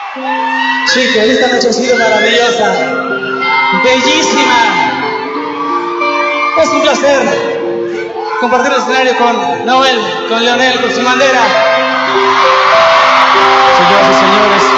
Chicos, esta noche ha sido maravillosa, bellísima. Es un placer compartir el escenario con Noel, con Leonel, con su bandera. Señoras y señores,